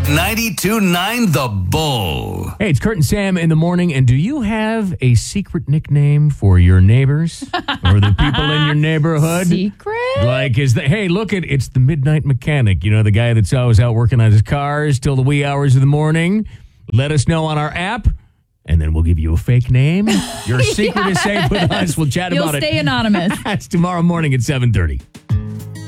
92.9 The Bull. Hey, it's Kurt and Sam in the morning, and do you have a secret nickname for your neighbors or the people in your neighborhood? Secret? Like, hey, look, it's the midnight mechanic, the guy that's always out working on his cars till the wee hours of the morning. Let us know on our app, and then we'll give you a fake name. Your secret is safe with us. We'll chat about it. You'll stay anonymous. That's tomorrow morning at 7:30.